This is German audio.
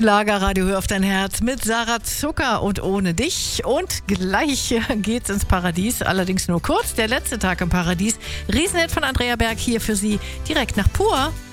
Schlagerradio, hör auf dein Herz mit Sarah Zucker und ohne dich. Und gleich geht's ins Paradies, allerdings nur kurz. Der letzte Tag im Paradies. Riesenhit von Andrea Berg hier für Sie, direkt nach Pur.